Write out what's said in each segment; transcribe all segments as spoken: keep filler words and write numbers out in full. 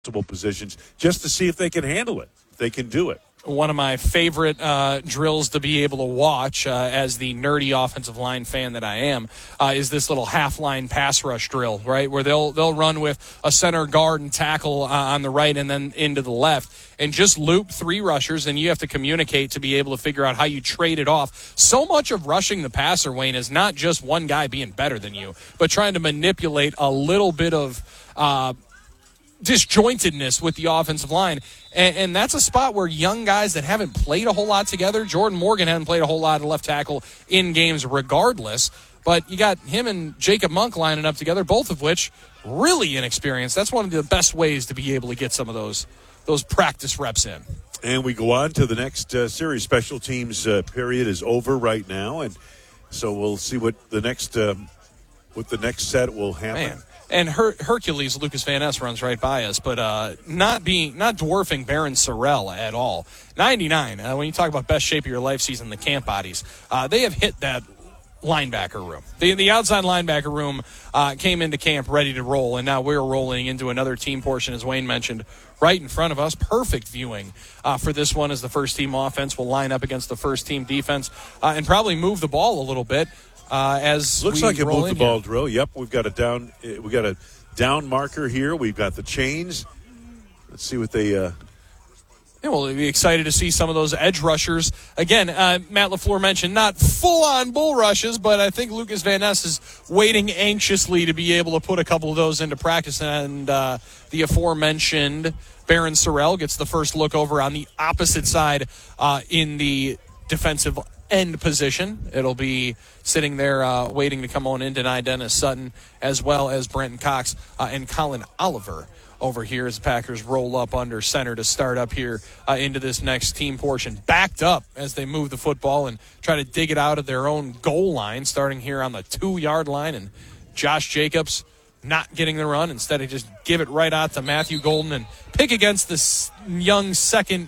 multiple positions just to see if they can handle it, if they can do it. One of my favorite uh, drills to be able to watch uh, as the nerdy offensive line fan that I am uh, is this little half-line pass rush drill, right, where they'll they'll run with a center guard and tackle uh, on the right and then into the left and just loop three rushers, and you have to communicate to be able to figure out how you trade it off. So much of rushing the passer, Wayne, is not just one guy being better than you, but trying to manipulate a little bit of uh, – disjointedness with the offensive line, and, and that's a spot where young guys that haven't played a whole lot together, Jordan Morgan hadn't played a whole lot of left tackle in games regardless, but you got him and Jacob Monk lining up together, both of which really inexperienced. That's one of the best ways to be able to get some of those those practice reps in. And we go on to the next uh, series. Special teams uh, period is over right now, and so we'll see what the next um, what the next set will happen. Man. And Her- Hercules, Lucas Van Ness, runs right by us, but uh, not being not dwarfing Barron Sorrell at all. ninety-nine, uh, when you talk about best shape of your life season, the camp bodies, uh, they have hit that linebacker room. The, the outside linebacker room uh, came into camp ready to roll, and now we're rolling into another team portion, as Wayne mentioned, right in front of us. Perfect viewing uh, for this one as the first-team offense will line up against the first-team defense uh, and probably move the ball a little bit. Uh, as looks we like it roll moved the ball here. drill. Yep, we've got a down. We got a down marker here. We've got the chains. Let's see what they. Uh... Yeah, we'll be excited to see some of those edge rushers again. Uh, Matt LaFleur mentioned not full-on bull rushes, but I think Lucas Van Ness is waiting anxiously to be able to put a couple of those into practice. And uh, the aforementioned Barron Sorrell gets the first look over on the opposite side uh, in the defensive end position. It'll be sitting there uh, waiting to come on in, deny Dennis Sutton, as well as Brenton Cox uh, and Colin Oliver over here as the Packers roll up under center to start up here uh, into this next team portion. Backed up as they move the football and try to dig it out of their own goal line, starting here on the two-yard line. And Josh Jacobs not getting the run. Instead, of just give it right out to Matthew Golden and pick against this young second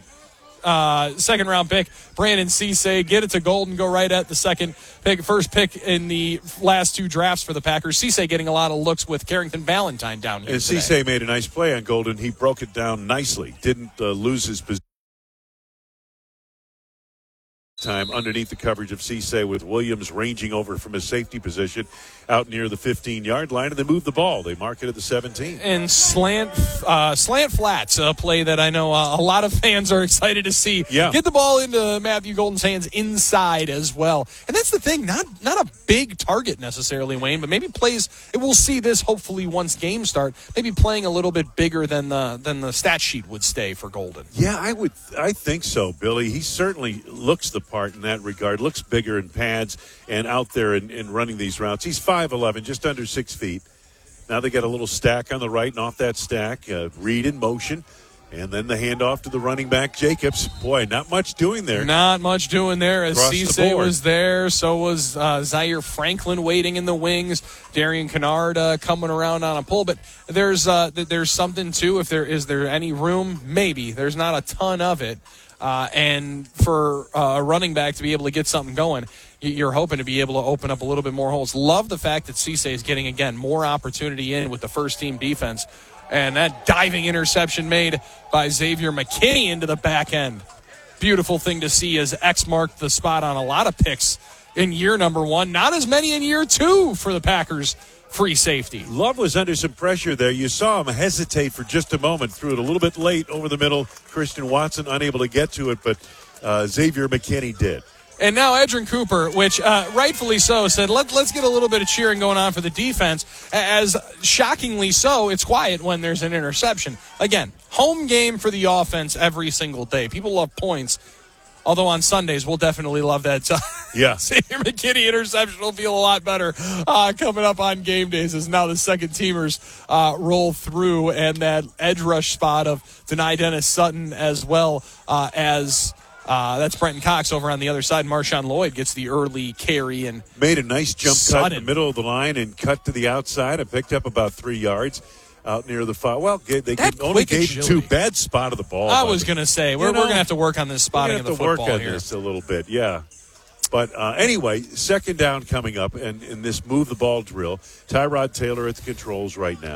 Uh, second round pick, Brandon Cisse. Get it to Golden, go right at the second pick, first pick in the last two drafts for the Packers. Cisse getting a lot of looks with Carrington Valentine down here. And Cisse made a nice play on Golden. He broke it down nicely. Didn't uh, lose his position. Time underneath the coverage of Cisse with Williams ranging over from his safety position out near the fifteen-yard line, and they move the ball. They mark it at the seventeen. And slant uh, slant flats, a play that I know uh, a lot of fans are excited to see. Yeah. Get the ball into Matthew Golden's hands inside as well. And that's the thing, not not a big target necessarily, Wayne, but maybe plays, and we'll see this hopefully once games start, maybe playing a little bit bigger than the than the stat sheet would stay for Golden. Yeah, I would. I think so, Billy. He certainly looks the part in that regard. Looks bigger in pads and out there and, and running these routes. He's five eleven, just under six feet. Now they got a little stack on the right, and off that stack, uh, Reed in motion, and then the handoff to the running back, Jacobs. Boy, not much doing there. Not much doing there as Across the Cisse board. was there. So was uh, Zaire Franklin waiting in the wings. Darian Kennard uh, coming around on a pull. But there's uh, th- there's something, too. If there is there any room? Maybe. There's not a ton of it. Uh, and for uh, a running back to be able to get something going, you're hoping to be able to open up a little bit more holes. Love the fact that Cisse is getting, again, more opportunity in with the first-team defense. And that diving interception made by Xavier McKinney into the back end. Beautiful thing to see as X marked the spot on a lot of picks in year number one. Not as many in year two for the Packers. Free safety. Love was under some pressure there. You saw him hesitate for just a moment. Threw it a little bit late over the middle. Christian Watson unable to get to it, but uh, Xavier McKinney did. And now Edrin Cooper, which uh, rightfully so, said, Let, let's get a little bit of cheering going on for the defense. As shockingly so, it's quiet when there's an interception. Again, home game for the offense every single day. People love points. Although on Sundays, we'll definitely love that. Yeah. Xavier McKinney interception will feel a lot better uh, coming up on game days as now the second teamers uh, roll through, and that edge rush spot of Denai Dennis Sutton as well uh, as uh, that's Brenton Cox over on the other side. Marshawn Lloyd gets the early carry and made a nice jump Sutton. cut in the middle of the line and cut to the outside and picked up about three yards. Out near the five. Well, they that only gave agility. two bad spot of the ball. I was going to say, we're, you know, we're going to have to work on this spotting of the football here. We're going to have to work on here. this a little bit, yeah. But uh, anyway, second down coming up, and in this move the ball drill, Tyrod Taylor at the controls right now.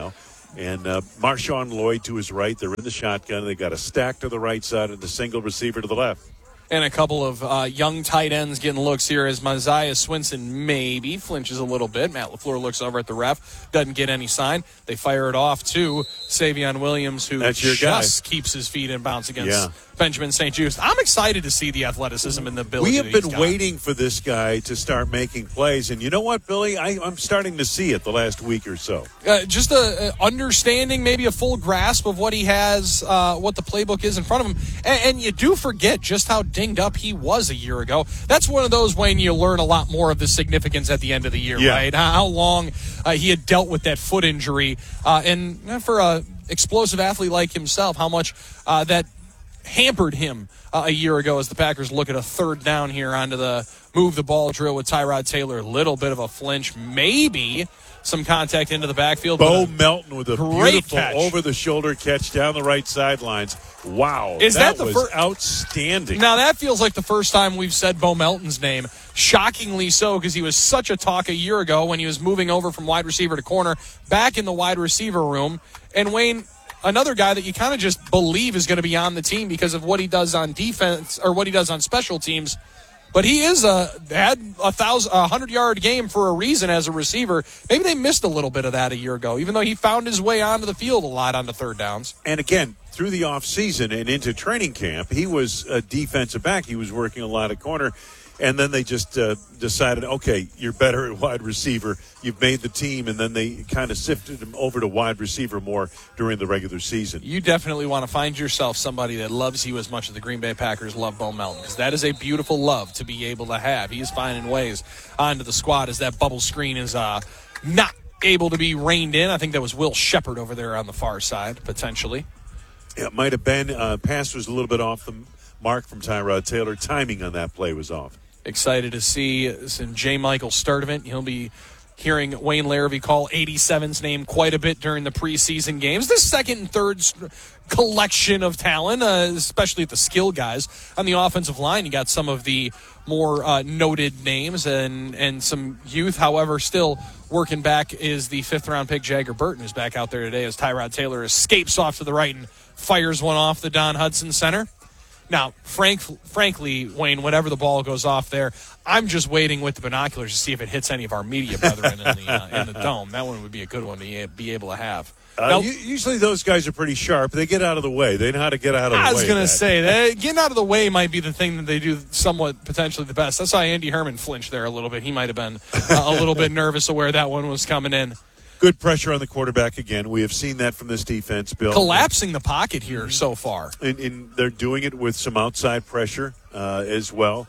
And uh, Marshawn Lloyd to his right. They're in the shotgun. They got a stack to the right side and a single receiver to the left. And a couple of uh, young tight ends getting looks here as Mosiah Swinson maybe flinches a little bit. Matt LaFleur looks over at the ref, doesn't get any sign. They fire it off to Savion Williams, who That's your just guy. keeps his feet in bounds against Yeah. Benjamin Saint Just. I'm excited to see the athleticism and the ability. We have that he's been got. waiting for this guy to start making plays. And you know what, Billy? I, I'm starting to see it the last week or so. Uh, just a, a understanding, maybe a full grasp of what he has, uh, what the playbook is in front of him. And, and you do forget just how dinged up he was a year ago. That's one of those when you learn a lot more of the significance at the end of the year, Yeah. right? How, how long uh, he had dealt with that foot injury. Uh, and uh, for a explosive athlete like himself, how much uh, that hampered him uh, a year ago as the Packers look at a third down here onto the move the ball drill with Tyrod Taylor. A little bit of a flinch, maybe some contact into the backfield. Bo but a Melton with a great beautiful catch. over-the-shoulder catch down the right sidelines. Wow. Is that the was fir- outstanding. Now, that feels like the first time we've said Bo Melton's name. Shockingly so, because he was such a talk a year ago when he was moving over from wide receiver to corner, back in the wide receiver room. And Wayne, another guy that you kind of just believe is going to be on the team because of what he does on defense or what he does on special teams. But he is a had a thousand, a hundred yard game for a reason as a receiver. Maybe they missed a little bit of that a year ago, even though he found his way onto the field a lot on the third downs. And again, through the offseason and into training camp, he was a defensive back. He was working a lot of corner. And then they just uh, decided, okay, you're better at wide receiver. You've made the team. And then they kind of sifted him over to wide receiver more during the regular season. You definitely want to find yourself somebody that loves you as much as the Green Bay Packers love Bo Melton, because that is a beautiful love to be able to have. He is finding ways onto the squad as that bubble screen is uh, not able to be reined in. I think that was Will Shepard over there on the far side, potentially. Yeah, it might have been. Uh, pass was a little bit off the mark from Tyrod Taylor. Timing on that play was off. Excited to see some J. Michael Sturdivant. He'll be hearing Wayne Larrivee call eighty-seven's name quite a bit during the preseason games. This second and third collection of talent, uh, especially at the skill guys. On the offensive line, you got some of the more uh, noted names and, and some youth. However, still working back is the fifth-round pick Jagger Burton, who's back out there today as Tyrod Taylor escapes off to the right and fires one off the Don Hudson Center. Now, frank, frankly, Wayne, whenever the ball goes off there, I'm just waiting with the binoculars to see if it hits any of our media brethren in the uh, in the dome. That one would be a good one to be able to have. Uh, now, usually those guys are pretty sharp. They get out of the way. They know how to get out of the way. I was going to Matt. say, that getting out of the way might be the thing that they do somewhat potentially the best. I saw Andy Herman flinch there a little bit. He might have been uh, a little bit nervous of where that one was coming in. Good pressure on the quarterback again. We have seen that from this defense, Bill. Collapsing the pocket here so far. And, and they're doing it with some outside pressure uh, as well.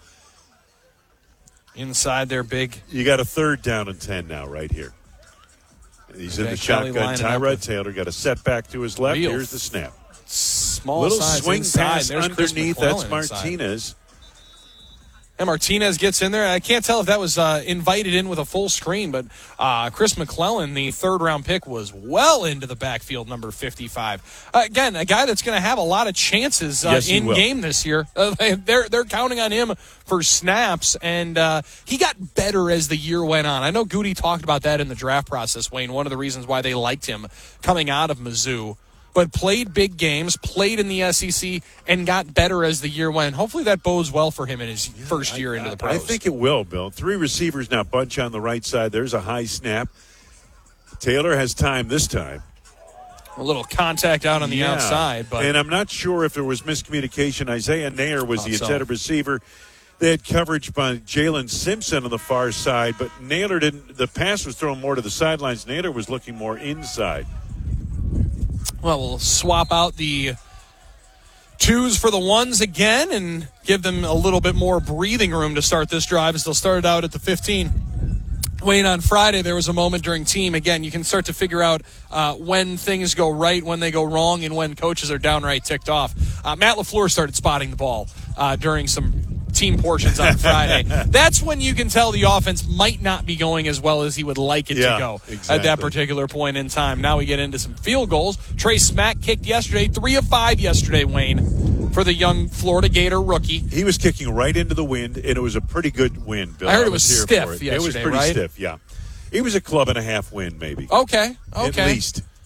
Inside their big. You got a third down and ten now right here. He's Okay, in the Kelly shotgun. lining up Tyrod with Taylor got a setback to his left. real Here's the snap. Small Little size swing inside. pass There's Chris underneath. McClellan That's inside. Martinez. And Martinez gets in there. I can't tell if that was uh, invited in with a full screen, but uh, Chris McClellan, the third-round pick, was well into the backfield, number fifty-five. Uh, again, a guy that's going to have a lot of chances uh, Yes, he in will. game this year. Uh, they're they're counting on him for snaps, and uh, he got better as the year went on. I know Goody talked about that in the draft process, Wayne, one of the reasons why they liked him coming out of Mizzou. But played big games, played in the S E C, and got better as the year went. Hopefully that bodes well for him in his yeah, first year I, into the I, pros. I think it will, Bill. Three receivers now bunch on the right side. There's a high snap. Taylor has time this time. A little contact out on the yeah. outside. But and I'm not sure if there was miscommunication. Isaiah Nair was the so. intended receiver. They had coverage by Jalen Simpson on the far side, but Naylor didn't. The pass was thrown more to the sidelines. Naylor was looking more inside. Well, we'll swap out the twos for the ones again and give them a little bit more breathing room to start this drive as they'll start it out at the fifteen. Wayne, on Friday, there was a moment during team. Again, you can start to figure out uh, when things go right, when they go wrong, and when coaches are downright ticked off. Uh, Matt LaFleur started spotting the ball uh, during some team portions on Friday. That's when you can tell the offense might not be going as well as he would like it yeah, to go exactly. at that particular point in time. Now we get into some field goals. Trey Smack kicked yesterday, three of five yesterday, Wayne, for the young Florida Gator rookie. He was kicking right into the wind, and it was a pretty good wind, Bill. I heard it was was here stiff for it. yesterday, It was pretty right? stiff, yeah. It was a club and a half wind, maybe. Okay, okay. At least.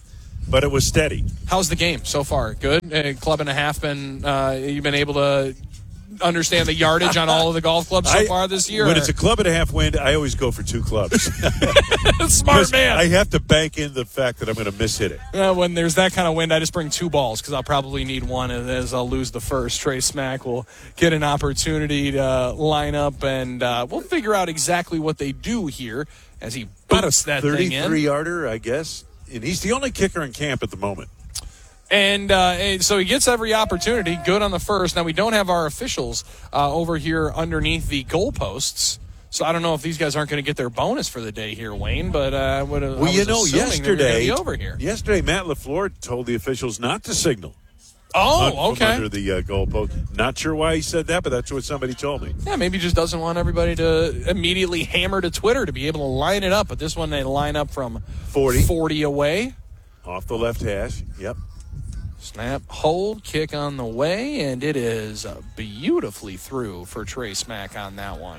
but it was steady. How's the game so far? Good? Uh, club and a half been, uh, you've been able to understand the yardage on all of the golf clubs so I, far this year? When or? it's a club and a half wind, I always go for two clubs. Smart man. I have to bank in the fact that I'm going to miss-hit it. Uh, when there's that kind of wind, I just bring two balls because I'll probably need one as I'll lose the first. Trey Smack will get an opportunity to line up, and uh, we'll figure out exactly what they do here as he boots that thing in. thirty-three-yarder, I guess. And he's the only kicker in camp at the moment. And, uh, and so he gets every opportunity. Good on the first. Now, we don't have our officials uh, over here underneath the goalposts. So I don't know if these guys aren't going to get their bonus for the day here, Wayne. But uh, what, well, I you know, yesterday, be over here. yesterday, Matt LaFleur told the officials not to signal. Oh, okay. From under the uh, goalpost. Not sure why he said that, but that's what somebody told me. Yeah, maybe he just doesn't want everybody to immediately hammer to Twitter to be able to line it up. But this one, they line up from forty, forty away. Off the left hash, yep. Snap, hold, kick on the way, and it is beautifully through for Trey Smack on that one.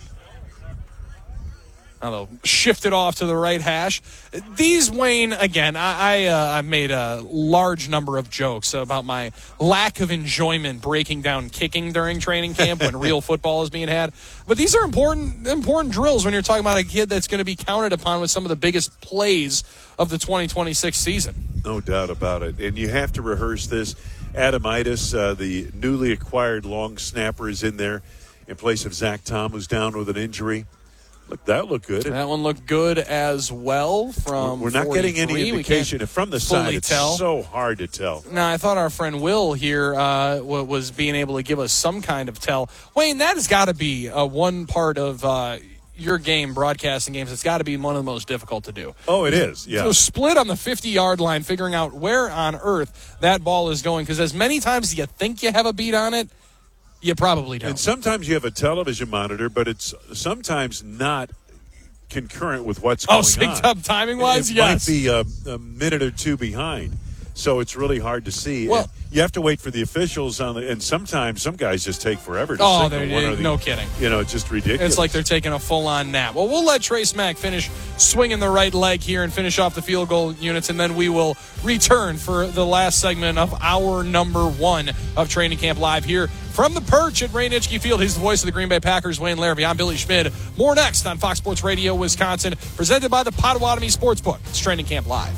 Now they'll shift it off to the right hash. These, Wayne, again, I, I uh, I've made a large number of jokes about my lack of enjoyment breaking down kicking during training camp when real football is being had. But these are important important drills when you're talking about a kid that's going to be counted upon with some of the biggest plays of the twenty twenty-six season. No doubt about it. And you have to rehearse this. Adamitis, uh, the newly acquired long snapper, is in there in place of Zach Tom, who's down with an injury. Look, that looked good. That one looked good as well from We're not getting any indication. From the side, it's tell. so hard to tell. Now, I thought our friend Will here uh, was being able to give us some kind of tell. Wayne, that has got to be uh, one part of uh, your game, broadcasting games. It's got to be one of the most difficult to do. Oh, it is, yeah. So split on the fifty-yard line, figuring out where on earth that ball is going, because as many times as you think you have a beat on it, you probably don't. And sometimes you have a television monitor, but it's sometimes not concurrent with what's going oh, synced on. up timing-wise? It yes. might be a, a minute or two behind. So it's really hard to see. Well, and you have to wait for the officials on the, and sometimes some guys just take forever to oh, signal one or the, no kidding. You know, it's just ridiculous. It's like they're taking a full-on nap. Well, we'll let Trey Smack finish swinging the right leg here and finish off the field goal units, and then we will return for the last segment of our number one of Training Camp Live here from the perch at Ray Nitschke Field. He's the voice of the Green Bay Packers, Wayne Larrabee. I'm Billy Schmid. More next on Fox Sports Radio Wisconsin, presented by the Potawatomi Sportsbook. It's Training Camp Live.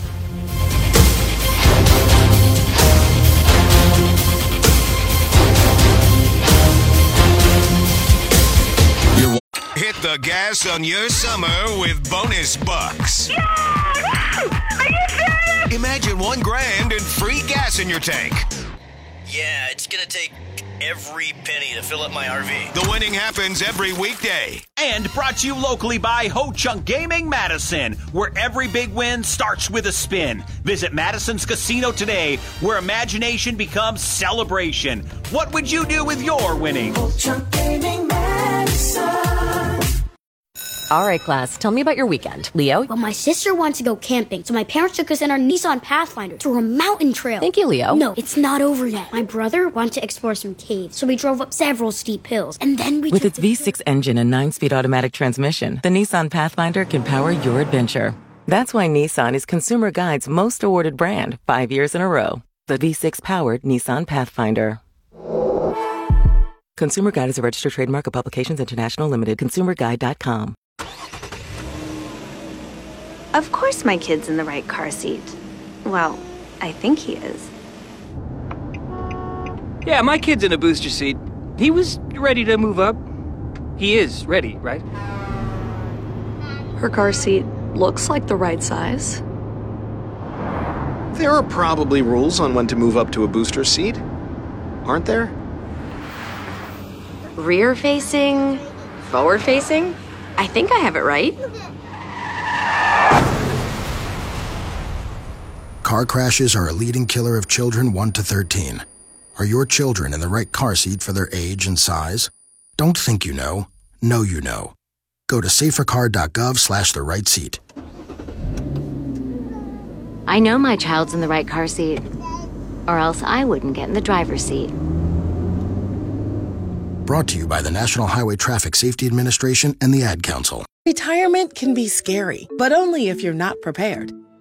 Hit the gas on your summer with bonus bucks. Yeah! Are you serious? Imagine one grand and free gas in your tank. Yeah, it's gonna take every penny to fill up my R V. The winning happens every weekday. And brought to you locally by Ho Chunk Gaming Madison, where every big win starts with a spin. Visit Madison's Casino today, where imagination becomes celebration. What would you do with your winnings? Ho Chunk Gaming Madison. All right, class, tell me about your weekend. Leo? Well, my sister wanted to go camping, so my parents took us in our Nissan Pathfinder to a mountain trail. Thank you, Leo. No, it's not over yet. My brother wanted to explore some caves, so we drove up several steep hills, and then we With took its V six engine and nine-speed automatic transmission, the Nissan Pathfinder can power your adventure. That's why Nissan is Consumer Guide's most awarded brand five years in a row. The V six-powered Nissan Pathfinder. Consumer Guide is a registered trademark of Publications International Limited. consumer guide dot com. Of course my kid's in the right car seat. Well, I think he is. Yeah, my kid's in a booster seat. He was ready to move up. He is ready, right? Her car seat looks like the right size. There are probably rules on when to move up to a booster seat, aren't there? Rear facing, forward facing. I think I have it right. Car crashes are a leading killer of children one to thirteen. Are your children in the right car seat for their age and size? Don't think you know. Know you know. Go to safercar.gov slash the right seat. I know my child's in the right car seat, or else I wouldn't get in the driver's seat. Brought to you by the National Highway Traffic Safety Administration and the Ad Council. Retirement can be scary, but only if you're not prepared.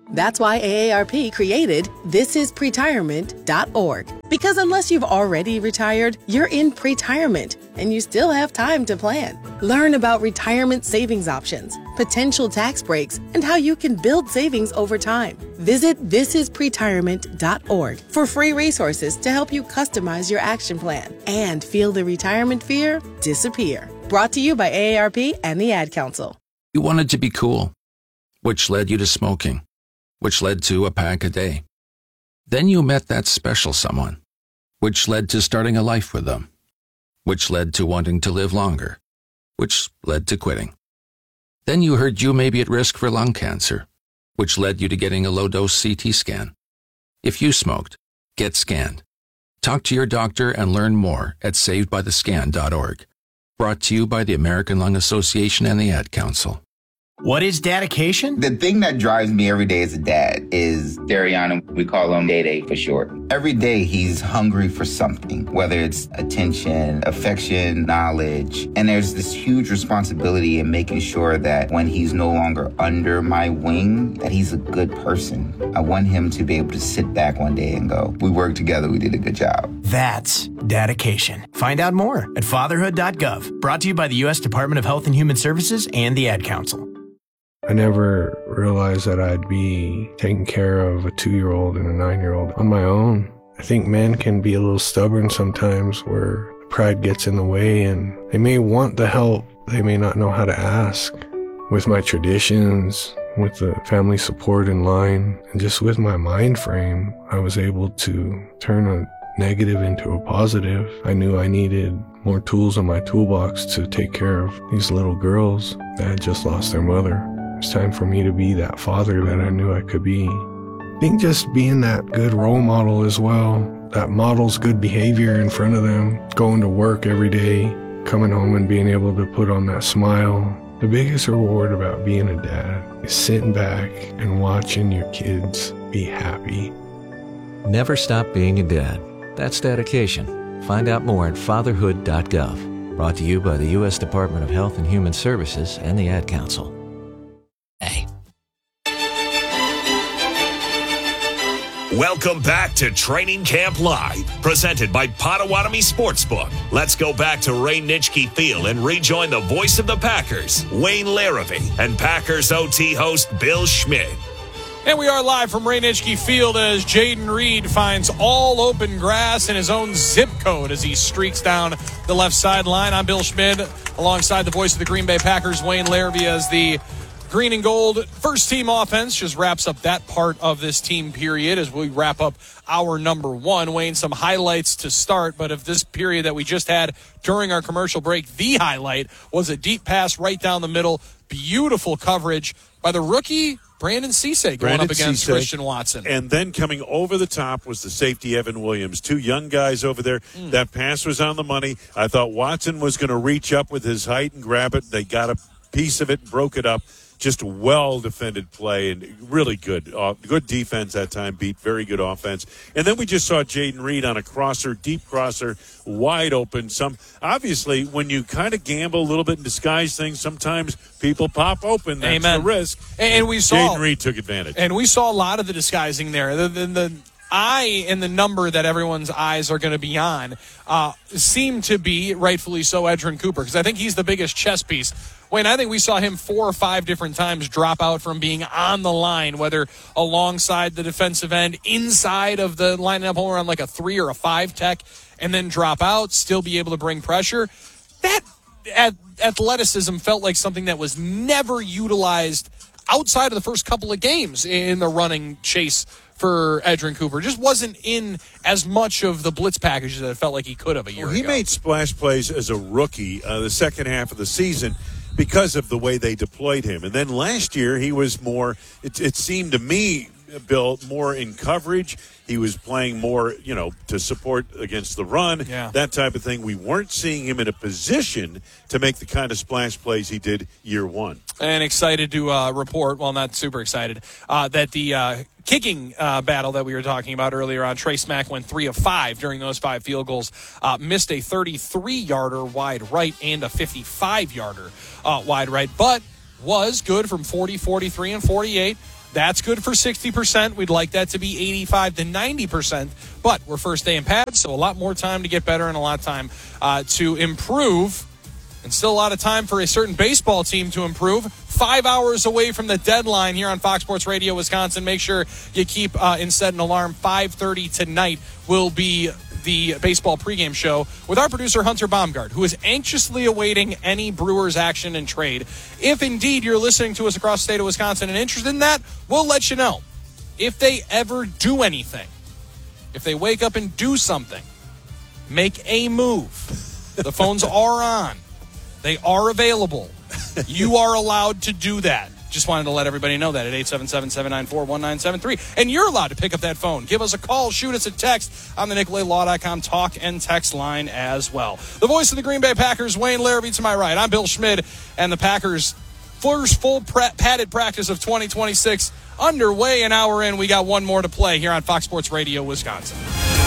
That's why A A R P created this is pretirement dot org. Because unless you've already retired, you're in pretirement, and you still have time to plan. Learn about retirement savings options, potential tax breaks, and how you can build savings over time. Visit this is pretirement dot org for free resources to help you customize your action plan and feel the retirement fear disappear. Brought to you by A A R P and the Ad Council. You wanted to be cool, which led you to smoking, which led to a pack a day. Then you met that special someone, which led to starting a life with them, which led to wanting to live longer, which led to quitting. Then you heard you may be at risk for lung cancer, which led you to getting a low-dose C T scan. If you smoked, get scanned. Talk to your doctor and learn more at saved by the scan dot org. Brought to you by the American Lung Association and the Ad Council. What is dedication? The thing that drives me every day as a dad is Dariana. We call him Day Day for short. Every day he's hungry for something, whether it's attention, affection, knowledge. And there's this huge responsibility in making sure that when he's no longer under my wing, that he's a good person. I want him to be able to sit back one day and go, we worked together, we did a good job. That's dedication. Find out more at fatherhood dot gov. Brought to you by the U S Department of Health and Human Services and the Ad Council. I never realized that I'd be taking care of a two-year-old and a nine-year-old on my own. I think men can be a little stubborn sometimes where pride gets in the way and they may want the help, they may not know how to ask. With my traditions, with the family support in line, and just with my mind frame, I was able to turn a negative into a positive. I knew I needed more tools in my toolbox to take care of these little girls that had just lost their mother. It's time for me to be that father that I knew I could be. I think just being that good role model as well, that models good behavior in front of them, going to work every day, coming home and being able to put on that smile. The biggest reward about being a dad is sitting back and watching your kids be happy. Never stop being a dad. That's dedication. Find out more at fatherhood dot gov. Brought to you by the U S Department of Health and Human Services and the Ad Council. Welcome back to Training Camp Live, presented by Potawatomi Sportsbook. Let's go back to Ray Nitschke Field and rejoin the voice of the Packers, Wayne Larrivee, and Packers O T host Bill Schmidt. And we are live from Ray Nitschke Field as Jayden Reed finds all open grass in his own zip code as he streaks down the left sideline. I'm Bill Schmidt, alongside the voice of the Green Bay Packers, Wayne Larrivee, as the green and gold first team offense just wraps up that part of this team period as we wrap up our number one. Wayne, some highlights to start, but of this period that we just had during our commercial break, the highlight was a deep pass right down the middle. Beautiful coverage by the rookie Brandon Cisse going Brandon up against Cisse. Christian Watson. And then coming over the top was the safety, Evan Williams. Two young guys over there. Mm. That pass was on the money. I thought Watson was going to reach up with his height and grab it. They got a piece of it, broke it up. Just a well-defended play and really good. Uh, good defense that time, beat very good offense. And then we just saw Jayden Reed on a crosser, deep crosser, wide open. Some obviously, when you kind of gamble a little bit and disguise things, sometimes people pop open. That's Amen. the risk. And we saw Jayden Reed took advantage. And we saw a lot of the disguising there. The, the, the eye and the number that everyone's eyes are going to be on uh, seem to be, rightfully so, Edgerrin Cooper, because I think he's the biggest chess piece. Wayne, I think we saw him four or five different times drop out from being on the line, whether alongside the defensive end, inside of the lining up home on like a three or a five tech, and then drop out, still be able to bring pressure. That athleticism felt like something that was never utilized outside of the first couple of games in the running chase for Edgerrin Cooper. Just wasn't in as much of the blitz packages that it felt like he could have a year well, he ago. He made splash plays as a rookie uh, the second half of the season because of the way they deployed him. And then last year he was more, it, it seemed to me, Bill, more in coverage. He was playing more, you know, to support against the run, yeah. that type of thing. We weren't seeing him in a position to make the kind of splash plays he did year one. And excited to uh, report, well, not super excited, uh, that the uh, kicking uh, battle that we were talking about earlier on, Trey Smack went three of five during those five field goals, uh, missed a thirty-three-yarder wide right and a fifty-five-yarder uh, wide right, but was good from forty, forty-three, and forty-eight. That's good for sixty percent. We'd like that to be eighty-five to ninety percent. But we're first day in pads, so a lot more time to get better and a lot of time uh, to improve. And still a lot of time for a certain baseball team to improve. Five hours away from the deadline here on Fox Sports Radio Wisconsin. Make sure you keep uh, and set an alarm. five thirty tonight will be the baseball pregame show with our producer Hunter Baumgart, who is anxiously awaiting any Brewers action and trade. If indeed you're listening to us across the state of Wisconsin and interested in that, we'll let you know. If they ever do anything, if they wake up and do something, make a move. The phones are on. They are available. You are allowed to do that. Just wanted to let everybody know that at eight seven seven, seven nine four, one nine seven three. And you're allowed to pick up that phone. Give us a call. Shoot us a text on the Nicolay Law dot com talk and text line as well. The voice of the Green Bay Packers, Wayne Larrabee to my right. I'm Bill Schmid. And the Packers' first full pra- padded practice of twenty twenty-six underway. An hour in. We got one more to play here on Fox Sports Radio Wisconsin.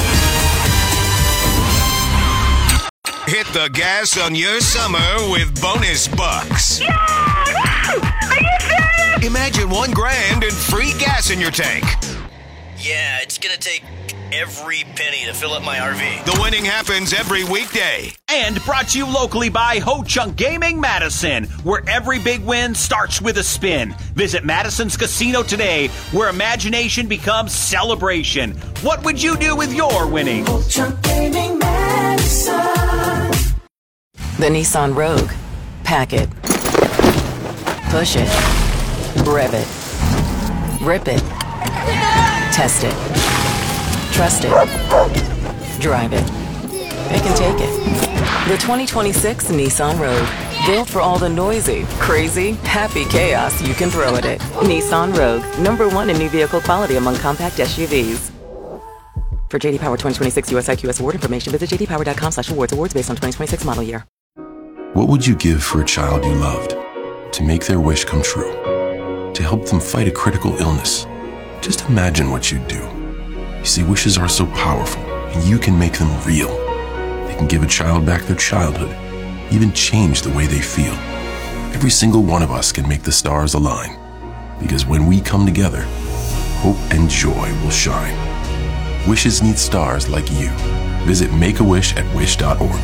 Hit the gas on your summer with bonus bucks. Yeah! Are you serious? Imagine one grand and free gas in your tank. Yeah, it's gonna take every penny to fill up my R V. The winning happens every weekday. And brought to you locally by Ho Chunk Gaming Madison, where every big win starts with a spin. Visit Madison's Casino today, where imagination becomes celebration. What would you do with your winning? Ho Chunk Gaming Madison. The Nissan Rogue. Pack it. Push it. Rev it. Rip it. Test it. Trust it. Drive it. It can take it. The twenty twenty-six Nissan Rogue. Built for all the noisy, crazy, happy chaos you can throw at it. Nissan Rogue. Number one in new vehicle quality among compact S U Vs. For J D Power twenty twenty-six U S I Q S award information, visit j d power dot com slash awards. Awards based on twenty twenty-six model year. What would you give for a child you loved? To make their wish come true? To help them fight a critical illness? Just imagine what you'd do. You see, wishes are so powerful, and you can make them real. They can give a child back their childhood, even change the way they feel. Every single one of us can make the stars align. Because when we come together, hope and joy will shine. Wishes need stars like you. Visit make a wish at wish dot org.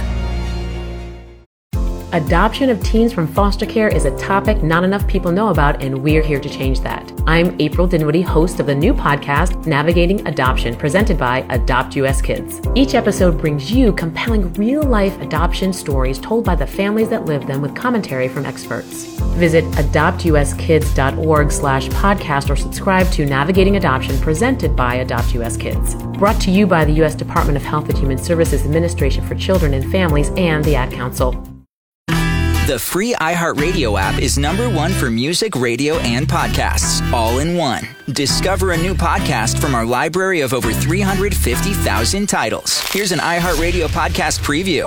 Adoption of teens from foster care is a topic not enough people know about, and we're here to change that. I'm April Dinwiddie, host of the new podcast, Navigating Adoption, presented by Adopt U S Kids. Each episode brings you compelling real-life adoption stories told by the families that live them with commentary from experts. Visit adopt u s kids dot org slash podcast or subscribe to Navigating Adoption, presented by Adopt U S Kids. Brought to you by the U S Department of Health and Human Services Administration for Children and Families and the Ad Council. The free iHeartRadio app is number one for music, radio, and podcasts, all in one. Discover a new podcast from our library of over three hundred fifty thousand titles. Here's an iHeartRadio podcast preview.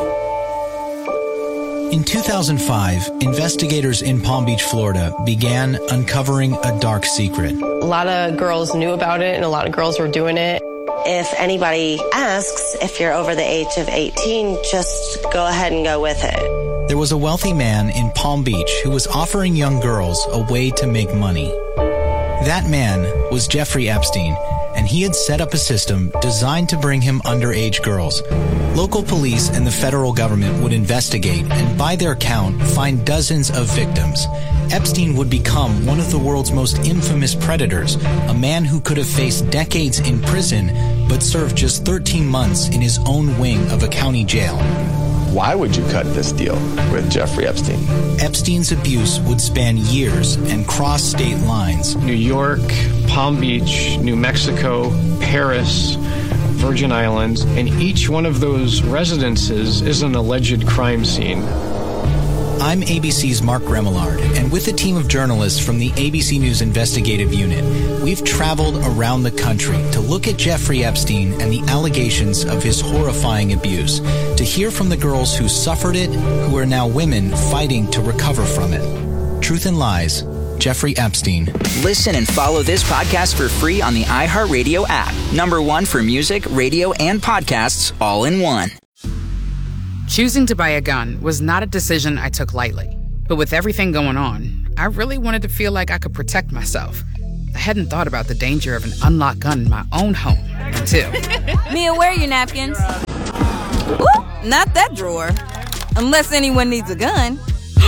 In two thousand five, investigators in Palm Beach, Florida began uncovering a dark secret. A lot of girls knew about it and a lot of girls were doing it. If anybody asks if you're over the age of eighteen, just go ahead and go with it. There was a wealthy man in Palm Beach who was offering young girls a way to make money. That man was Jeffrey Epstein, and he had set up a system designed to bring him underage girls. Local police and the federal government would investigate and, by their count, find dozens of victims. Epstein would become one of the world's most infamous predators, a man who could have faced decades in prison but served just thirteen months in his own wing of a county jail. Why would you cut this deal with Jeffrey Epstein? Epstein's abuse would span years and cross state lines. New York, Palm Beach, New Mexico, Paris, Virgin Islands, and each one of those residences is an alleged crime scene. I'm A B C's Mark Remillard, and with a team of journalists from the A B C News Investigative Unit, we've traveled around the country to look at Jeffrey Epstein and the allegations of his horrifying abuse, to hear from the girls who suffered it, who are now women fighting to recover from it. Truth and Lies, Jeffrey Epstein. Listen and follow this podcast for free on the iHeartRadio app. Number one for music, radio, and podcasts, all in one. Choosing to buy a gun was not a decision I took lightly. But with everything going on, I really wanted to feel like I could protect myself. I hadn't thought about the danger of an unlocked gun in my own home until... Mia, where are your napkins? Ooh, not that drawer. Unless anyone needs a gun.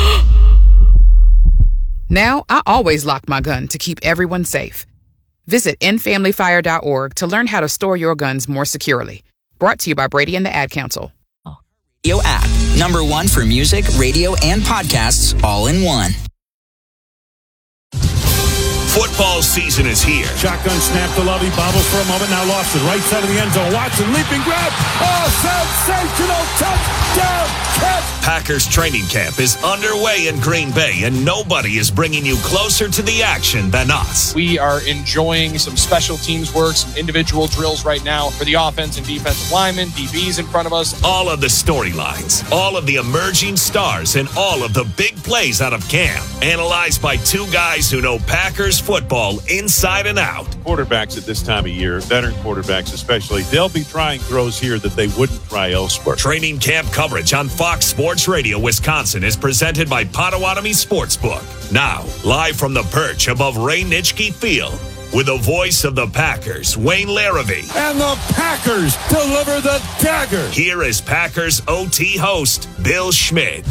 Now, I always lock my gun to keep everyone safe. Visit end family fire dot org to learn how to store your guns more securely. Brought to you by Brady and the Ad Council. Radio app. Number one for music, radio, and podcasts all in one. Football season is here. Shotgun snap to Lovey, bobbles for a moment, now lost it. Right side of the end zone. Watson leaping grab. Oh, sensational touchdown catch. Packers training camp is underway in Green Bay, and nobody is bringing you closer to the action than us. We are enjoying some special teams work, some individual drills right now for the offense and defensive linemen, D Bs in front of us. All of the storylines, all of the emerging stars, and all of the big plays out of camp. Analyzed by two guys who know Packers football inside and out. Quarterbacks at this time of year, veteran quarterbacks especially, they'll be trying throws here that they wouldn't try elsewhere. Training camp coverage on Fox Sports Radio Wisconsin is presented by Potawatomi Sportsbook. Now, live from the perch above Ray Nitschke Field, with the voice of the Packers, Wayne Larrivee. And the Packers deliver the dagger. Here is Packers O T host, Bill Schmidt.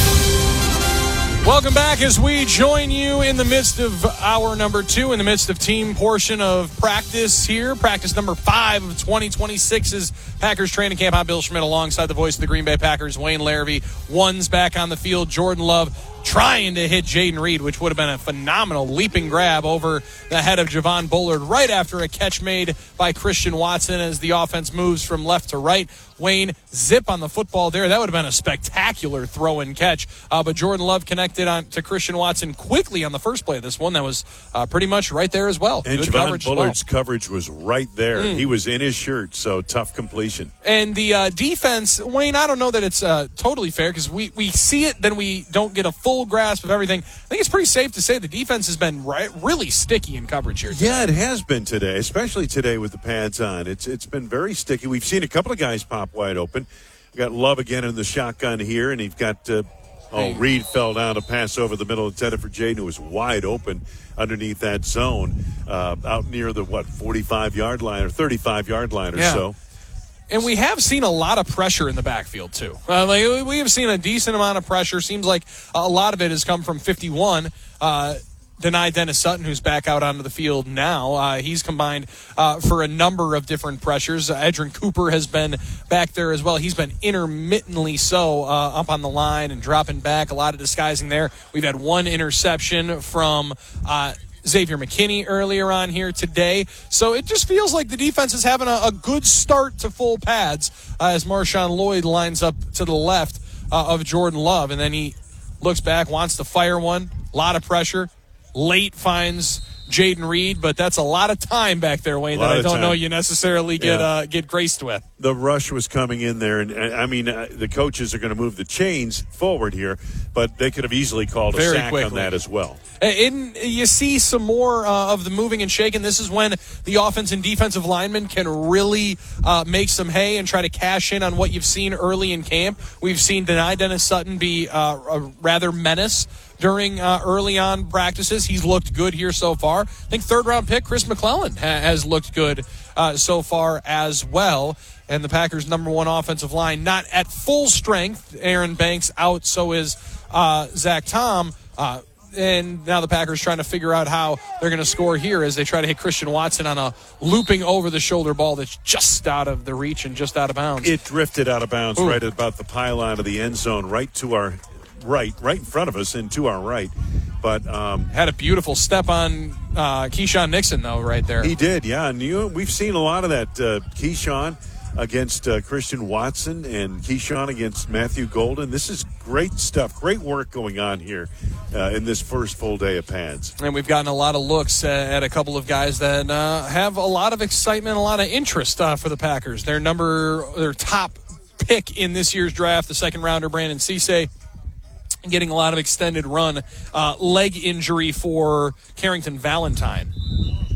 Welcome back as we join you in the midst of hour number two, in the midst of team portion of practice here. Practice number five of twenty twenty-six's Packers training camp. I'm Bill Schmidt alongside the voice of the Green Bay Packers, Wayne Larrivee. One's back on the field. Jordan Love trying to hit Jayden Reed, which would have been a phenomenal leaping grab over the head of Javon Bullard right after a catch made by Christian Watson as the offense moves from left to right. Wayne, zip on the football there. That would have been a spectacular throw and catch. Uh, but Jordan Love connected on to Christian Watson quickly on the first play of this one. That was uh, pretty much right there as well. And Good Javon coverage Bullard's well. coverage was right there. Mm. He was in his shirt, so tough completion. And the uh, defense, Wayne, I don't know that it's uh, totally fair because we, we see it, then we don't get a full grasp of everything. I think it's pretty safe to say the defense has been right, really sticky in coverage here today. Yeah, it has been today, especially today with the pads on. It's It's been very sticky. We've seen a couple of guys pop wide open. We've got Love again in the shotgun here, and you've got, uh, oh, Reed fell down to pass over the middle intended for Jayden, who was wide open underneath that zone, uh, out near the, what, forty-five-yard line or thirty-five-yard line or yeah. so. And we have seen a lot of pressure in the backfield, too. Uh, like, we have seen a decent amount of pressure. Seems like a lot of it has come from fifty-one. Uh, Deny Dennis Sutton, who's back out onto the field now. Uh, he's combined uh, for a number of different pressures. Uh, Edrin Cooper has been back there as well. He's been intermittently so uh, up on the line and dropping back. A lot of disguising there. We've had one interception from uh, Xavier McKinney earlier on here today. So it just feels like the defense is having a, a good start to full pads uh, as Marshawn Lloyd lines up to the left uh, of Jordan Love. And then he looks back, wants to fire one. A lot of pressure. Late finds Jayden Reed, but that's a lot of time back there, Wayne, that I don't time. know you necessarily get yeah. uh, get graced with. The rush was coming in there, and I mean, uh, the coaches are going to move the chains forward here, but they could have easily called Very a sack quickly. on that as well. And you see some more uh, of the moving and shaking. This is when the offense and defensive linemen can really uh, make some hay and try to cash in on what you've seen early in camp. We've seen Deny Dennis Sutton be uh, a rather menace during uh, early on practices. He's looked good here so far. I think third round pick Chris McClellan ha- has looked good uh, so far as well. And the Packers' number one offensive line not at full strength. Aaron Banks out, so is uh, Zach Tom. Uh, and now the Packers trying to figure out how they're going to score here as they try to hit Christian Watson on a looping over-the-shoulder ball that's just out of the reach and just out of bounds. It drifted out of bounds Ooh. right at about the pylon of the end zone, right to our right, right in front of us and to our right. But um, had a beautiful step on uh, Keyshawn Nixon, though, right there. He did, yeah. And you, we've seen a lot of that. Uh, Keyshawn against uh, Christian Watson and Keyshawn against Matthew Golden. This is great stuff. Great work going on here uh, in this first full day of pads. And we've gotten a lot of looks uh, at a couple of guys that uh, have a lot of excitement, a lot of interest uh, for the Packers. Their number, their top pick in this year's draft, the second rounder, Brandon Cisse, getting a lot of extended run. Uh, leg injury for Carrington Valentine.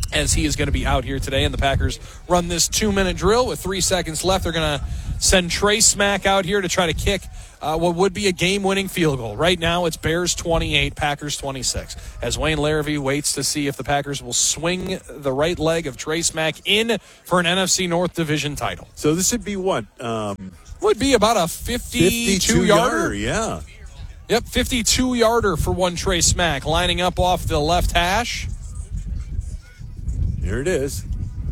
as he is going to be out here today. And the Packers run this two-minute drill with three seconds left. They're going to send Trey Smack out here to try to kick uh, what would be a game-winning field goal. Right now, it's Bears twenty-eight, Packers twenty-six. As Wayne Larrivee waits to see if the Packers will swing the right leg of Trey Smack in for an N F C North Division title. So this would be what? Um, would be about a fifty-two-yarder. Yeah. Yep, fifty-two-yarder for one Trey Smack, lining up off the left hash. Here it is.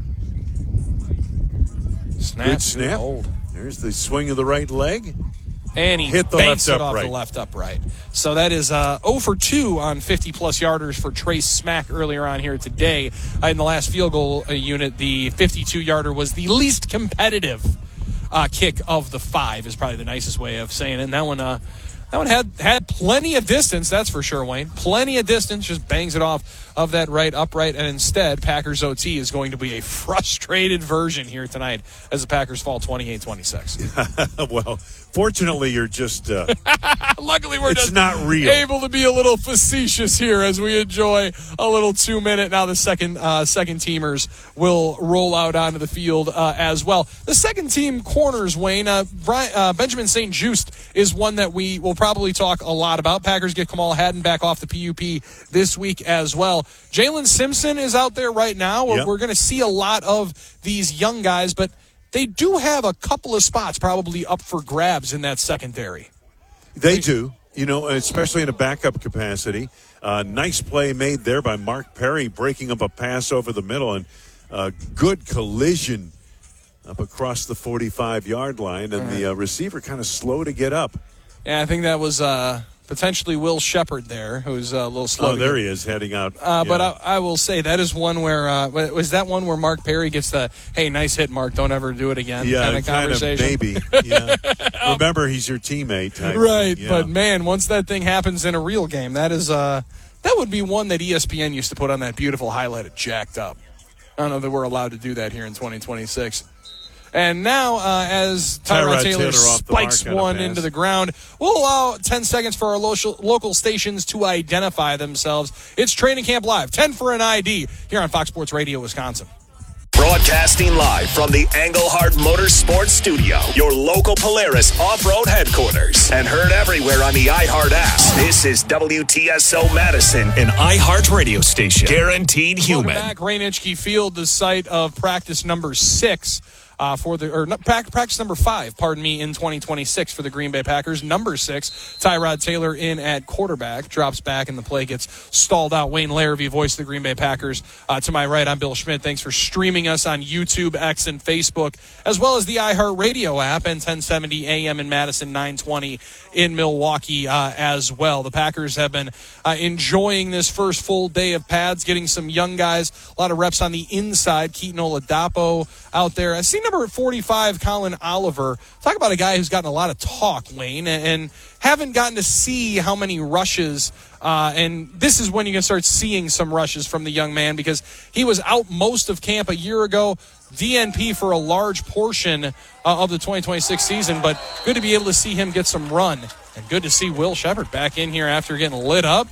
Snap. Good snap. There's the swing of the right leg. And he hit the banks left it off upright. the left upright. So that is uh, zero for two on fifty-plus yarders for Trey Smack earlier on here today. Uh, in the last field goal uh, unit, the fifty-two-yarder was the least competitive uh, kick of the five, is probably the nicest way of saying it. And that one, uh, that one had, had plenty of distance, that's for sure, Wayne. Plenty of distance, just bangs it off of that right upright. And instead, Packers O T is going to be a frustrated version here tonight as the Packers fall twenty-eight twenty-six. Well, fortunately, you're just... Uh, Luckily, we're it's just not real. able to be a little facetious here as we enjoy a little two-minute. Now the second uh, second teamers will roll out onto the field uh, as well. The second team corners, Wayne, uh, Brian, uh, Benjamin Saint Just is one that we will probably talk a lot about. Packers get Kamal Haddon back off the P U P this week as well. Jalen Simpson is out there right now. We're, Yep. we're going to see a lot of these young guys, but they do have a couple of spots probably up for grabs in that secondary. They do, you know, especially in a backup capacity. Uh, nice play made there by Mark Perry, breaking up a pass over the middle, and uh, good collision up across the forty-five-yard line, and the uh, receiver kind of slow to get up. Yeah, I think that was uh, potentially Will Shepard there, who's uh, a little slow. Oh, to there get. he is, heading out. Uh, yeah. But I, I will say that is one where uh, was that one where Mark Perry gets the "Hey, nice hit, Mark. Don't ever do it again" yeah, kind of conversation. maybe. Yeah. Remember, he's your teammate. Type Right, thing. Yeah. but man, once that thing happens in a real game, that is uh, that would be one that E S P N used to put on that beautiful highlight of Jacked Up. I don't know that we're allowed to do that here in twenty twenty-six. And now, uh, as Tyrod, Tyrod Taylor, Taylor off the spikes mark on a one pass. into the ground, we'll allow ten seconds for our local, local stations to identify themselves. It's Training Camp Live, ten for an I D, here on Fox Sports Radio, Wisconsin. Broadcasting live from the Engelhart Motorsports Studio, your local Polaris off-road headquarters, and heard everywhere on the iHeart app. This is W T S O Madison, an iHeart radio station. Guaranteed human. Welcome back, Ray Nitschke Field, the site of practice number six. Uh, for the or not, practice number five, pardon me, in twenty twenty-six for the Green Bay Packers. Number six, Tyrod Taylor in at quarterback, drops back, and the play gets stalled out. Wayne Larrivee, voice of the Green Bay Packers. Uh, to my right, I'm Bill Schmidt. Thanks for streaming us on YouTube, X, and Facebook, as well as the iHeartRadio app and ten seventy A M in Madison, nine twenty in Milwaukee uh, as well. The Packers have been uh, enjoying this first full day of pads, getting some young guys, a lot of reps on the inside. Keaton Oladapo out there. I see number forty-five, Colin Oliver. Talk about a guy who's gotten a lot of talk, Wayne, and haven't gotten to see how many rushes. Uh, and this is when you can start seeing some rushes from the young man, because he was out most of camp a year ago, D N P for a large portion uh, of the twenty twenty-six season. But good to be able to see him get some run, and good to see Will Shepard back in here after getting lit up.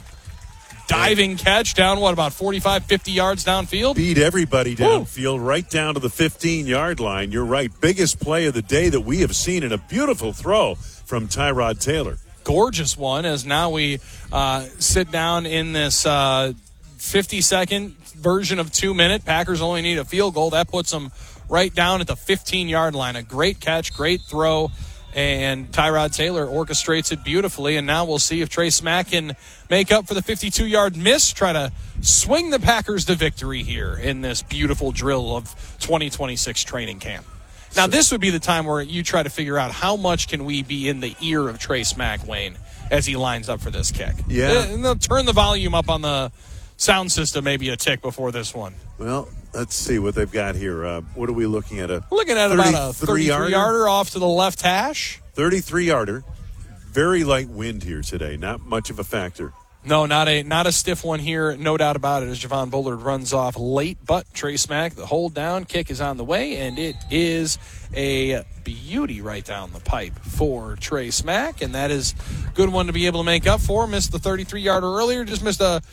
Diving catch down, what, about forty-five, fifty yards downfield? Beat everybody downfield, right down to the fifteen-yard line. You're right. Biggest play of the day that we have seen, and a beautiful throw from Tyrod Taylor. Gorgeous one, as now we uh, sit down in this uh, fifty-second version of two-minute. Packers only need a field goal. That puts them right down at the fifteen-yard line. A great catch, great throw. And Tyrod Taylor orchestrates it beautifully. And now we'll see if Trey Smack can make up for the fifty-two-yard miss, try to swing the Packers to victory here in this beautiful drill of twenty twenty-six training camp. Now, this would be the time where you try to figure out how much can we be in the ear of Trey Smack, Wayne, as he lines up for this kick. Yeah. And they'll turn the volume up on the sound system maybe a tick before this one. Well, let's see what they've got here. Uh, what are we looking at? A Looking at about a thirty-three-yarder off to the left hash. thirty-three-yarder. Very light wind here today. Not much of a factor. No, not a not a stiff one here, no doubt about it, as Javon Bullard runs off late. But Trey Smack, the hold down, kick is on the way, and it is a beauty right down the pipe for Trey Smack, and that is a good one to be able to make up for. Missed the thirty-three-yarder earlier, just missed a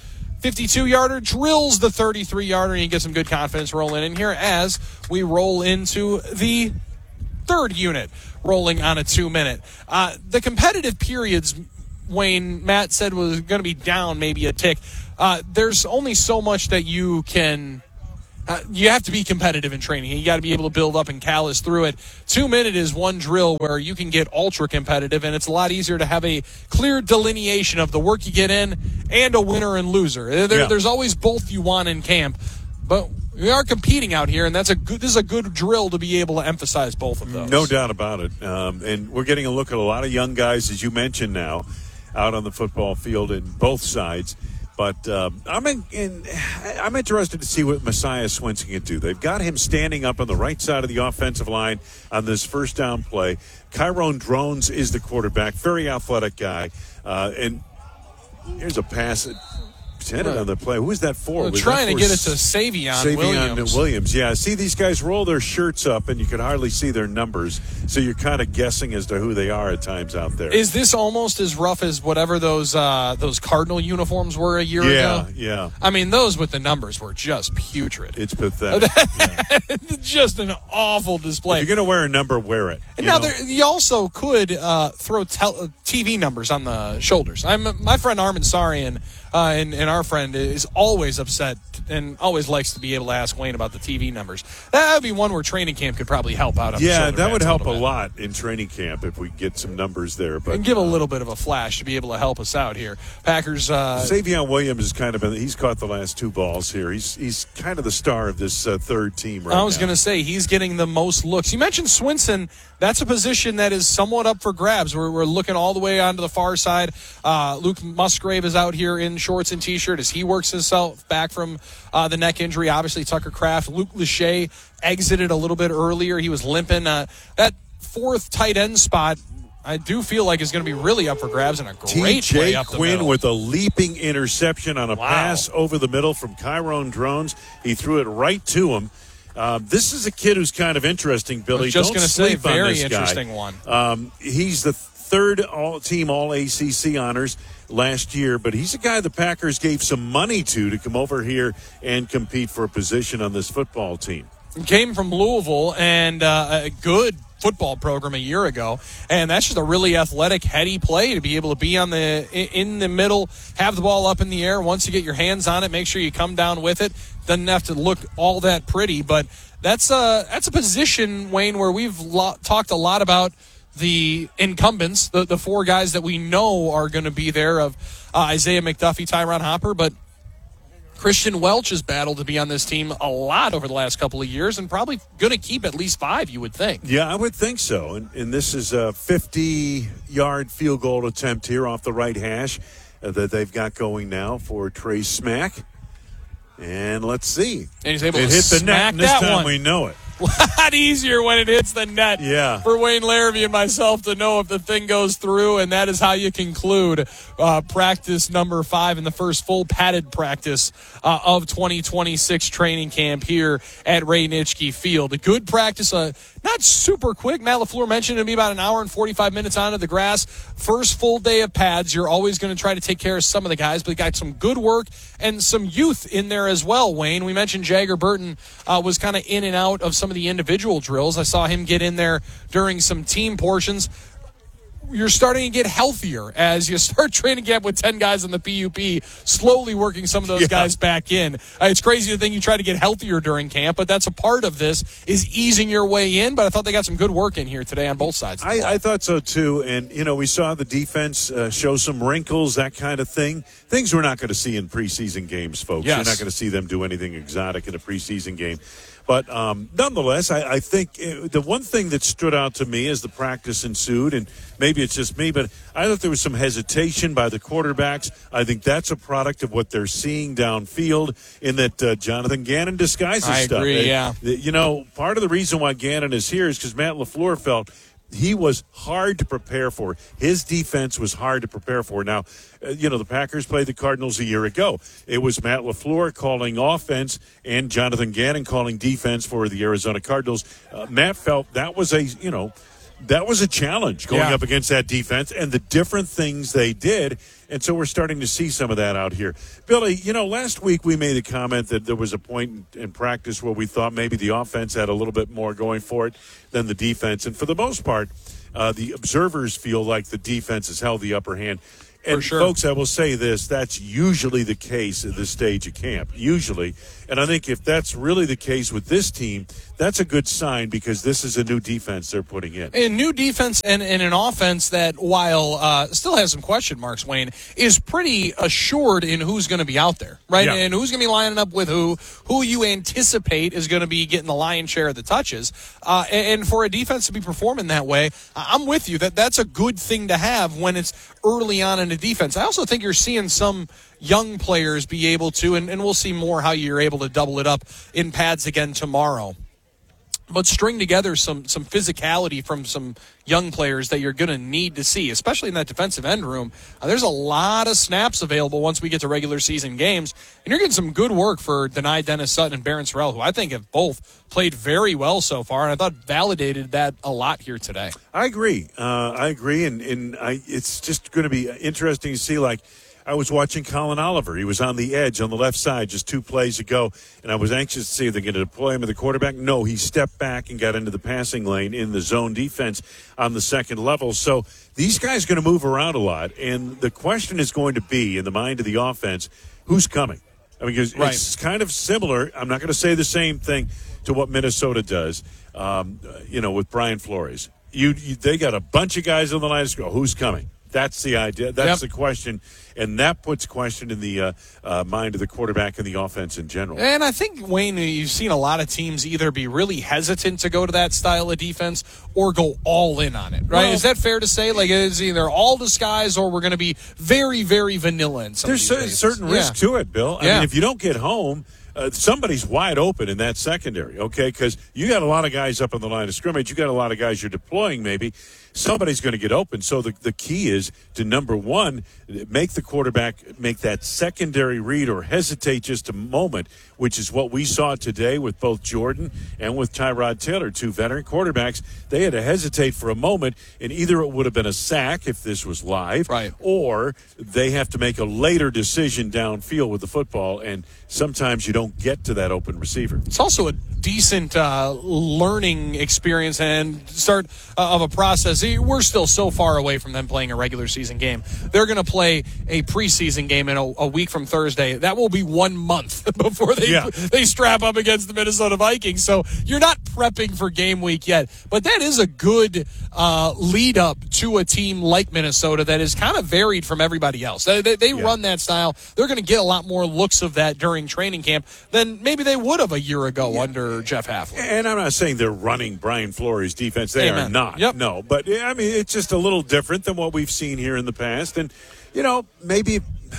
fifty-two-yarder, drills the thirty-three-yarder, and you get some good confidence rolling in here as we roll into the third unit, rolling on a two-minute. Uh, the competitive periods, Wayne, Matt said was going to be down maybe a tick. Uh, there's only so much that you can... Uh, you have to be competitive in training. You got to be able to build up and callous through it. Two minute is one drill where you can get ultra competitive, and it's a lot easier to have a clear delineation of the work you get in and a winner and loser. There, yeah. There's always both you want in camp, but we are competing out here, and that's a good. This is a good drill to be able to emphasize both of those. No doubt about it. Um, and we're getting a look at a lot of young guys, as you mentioned now, out on the football field in both sides. But um, I'm in, in, I'm interested to see what Messiah Swinson can do. They've got him standing up on the right side of the offensive line on this first down play. Kyron Drones is the quarterback, very athletic guy. Uh, and here's a pass intended on the play. Who is that for? We're was trying that to for get it to Savion, Savion Williams. Williams. Yeah, see these guys roll their shirts up, and you can hardly see their numbers. So you're kind of guessing as to who they are at times out there. Is this almost as rough as whatever those uh, those Cardinal uniforms were a year yeah, ago? Yeah, yeah. I mean, those with the numbers were just putrid. It's pathetic. yeah. Just an awful display. If you're going to wear a number, wear it. And now there, you also could uh, throw tel- T V numbers on the shoulders. I'm my friend Armin Sarian uh, and, and our friend is always upset and always likes to be able to ask Wayne about the T V numbers. That would be one where training camp could probably help out. On yeah, the that would help a, a lot in training camp if we get some numbers there. But and give a little bit of a flash to be able to help us out here. Packers. Uh, Savion Williams is kind of been, he's caught the last two balls here. He's he's kind of the star of this uh, third team right now. I was going to say he's getting the most looks. You mentioned Swinson. That's a position that is somewhat up for grabs. We're, we're looking all the way onto the far side. Uh, Luke Musgrave is out here in shorts and T-shirt as he works himself back from uh, the neck injury. Obviously, Tucker Kraft. Luke Lachey exited a little bit earlier. He was limping. Uh, that fourth tight end spot, I do feel like is going to be really up for grabs and a great play up the Quinn middle. with a leaping interception on a Wow. pass over the middle from Kyron Drones. He threw it right to him. Uh, this is a kid who's kind of interesting, Billy. I was just Don't going to say, sleep on very this guy. interesting one. Um, he's the third all team all A C C honors last year, but he's a guy the Packers gave some money to to come over here and compete for a position on this football team. Came from Louisville and uh, a good football program a year ago, and that's just a really athletic, heady play to be able to be on the in the middle, have the ball up in the air. Once you get your hands on it, make sure you come down with it. Doesn't have to look all that pretty, but that's a that's a position, Wayne, where we've lo- talked a lot about the incumbents, the the four guys that we know are going to be there of uh, Isaiah McDuffie, Tyron Hopper, but Christian Welch has battled to be on this team a lot over the last couple of years and probably going to keep at least five, you would think. Yeah, I would think so. And, and this is a fifty-yard field goal attempt here off the right hash uh, that they've got going now for Trey Smack. And let's see. And he's able it to hit the net, smack and this that time one. we know it. A lot easier when it hits the net Yeah. for Wayne Larrabee and myself to know if the thing goes through, and that is how you conclude uh, practice number five in the first full padded practice uh, of twenty twenty-six training camp here at Ray Nitschke Field. A good practice, uh, not super quick. Matt LaFleur mentioned it'll be about an hour and forty-five minutes onto the grass. First full day of pads. You're always going to try to take care of some of the guys, but you got some good work and some youth in there as well, Wayne. We mentioned Jagger Burton uh, was kind of in and out of some of the individual drills. I saw him get in there during some team portions. You're starting to get healthier as you start training camp with ten guys in the P U P, slowly working some of those Yeah. guys back in. Uh, it's crazy to think you try to get healthier during camp, but that's a part of this, is easing your way in. But I thought they got some good work in here today on both sides. I, I thought so, too. And, you know, we saw the defense uh, show some wrinkles, that kind of thing. Things we're not going to see in preseason games, folks. Yes. You're not going to see them do anything exotic in a preseason game. But um, nonetheless, I, I think uh, the one thing that stood out to me as the practice ensued, and maybe it's just me, but I thought there was some hesitation by the quarterbacks. I think that's a product of what they're seeing downfield in that uh, Jonathan Gannon disguises I stuff. agree, And, yeah. You know, part of the reason why Gannon is here is because Matt LaFleur felt he was hard to prepare for. His defense was hard to prepare for. Now, uh, you know, the Packers played the Cardinals a year ago. It was Matt LaFleur calling offense and Jonathan Gannon calling defense for the Arizona Cardinals. Uh, Matt felt that was a, you know, that was a challenge going Yeah. up against that defense and the different things they did. And so we're starting to see some of that out here. Billy, you know, last week we made a comment that there was a point in, in practice where we thought maybe the offense had a little bit more going for it than the defense. And for the most part, uh, the observers feel like the defense has held the upper hand. And, For sure. folks, I will say this, that's usually the case at this stage of camp, usually. And I think if that's really the case with this team, that's a good sign because this is a new defense they're putting in. A new defense and, and an offense that, while uh, still has some question marks, Wayne, is pretty assured in who's going to be out there, right? Yeah. And who's going to be lining up with who, who you anticipate is going to be getting the lion's share of the touches. Uh, and, and for a defense to be performing that way, I'm with you. That That's a good thing to have when it's early on in a defense. I also think you're seeing some young players be able to, and, and we'll see more how you're able to double it up in pads again tomorrow. But string together some some physicality from some young players that you're going to need to see, especially in that defensive end room. Uh, there's a lot of snaps available once we get to regular season games, and you're getting some good work for Denai Dennis Sutton and Barron Sorrell, who I think have both played very well so far, and I thought validated that a lot here today. I agree. Uh, I agree, and, and I, it's just going to be interesting to see, like, I was watching Colin Oliver. He was on the edge on the left side just two plays ago, and I was anxious to see if they're going to deploy him at the quarterback. No, he stepped back and got into the passing lane in the zone defense on the second level. So these guys are going to move around a lot, and the question is going to be, in the mind of the offense, who's coming? I mean, because Right. it's kind of similar. I'm not going to say the same thing to what Minnesota does, um, you know, with Brian Flores. You, you, they got a bunch of guys on the line to go, who's coming? That's the idea. That's Yep. the question. And that puts question in the uh, uh, mind of the quarterback and the offense in general. And I think, Wayne, you've seen a lot of teams either be really hesitant to go to that style of defense or go all in on it, right? Well, Is that fair to say? Like, it's either all disguise or we're going to be very, very vanilla in some There's of a these certain cases. risk Yeah. to it, Bill. I Yeah. mean, if you don't get home, uh, somebody's wide open in that secondary, okay? Because you got a lot of guys up on the line of scrimmage. You got a lot of guys you're deploying maybe. Somebody's going to get open. So the, the key is to, number one, make the quarterback make that secondary read or hesitate just a moment, which is what we saw today with both Jordan and with Tyrod Taylor, two veteran quarterbacks. They had to hesitate for a moment, and either it would have been a sack if this was live, right, or they have to make a later decision downfield with the football, and sometimes you don't get to that open receiver. It's also a decent uh, learning experience and start uh, of a process. We're still so far away from them playing a regular season game. They're going to play a preseason game in a, a week from Thursday. That will be one month before they Yeah. they strap up against the Minnesota Vikings. So you're not prepping for game week yet. But that is a good uh, lead up to a team like Minnesota that is kind of varied from everybody else. They, they, they Yeah. run that style. They're going to get a lot more looks of that during training camp than maybe they would have a year ago under Jeff Hafley. And I'm not saying they're running Brian Flores' defense. They Amen. are not. Yep. No, but I mean, it's just a little different than what we've seen here in the past. And, you know, maybe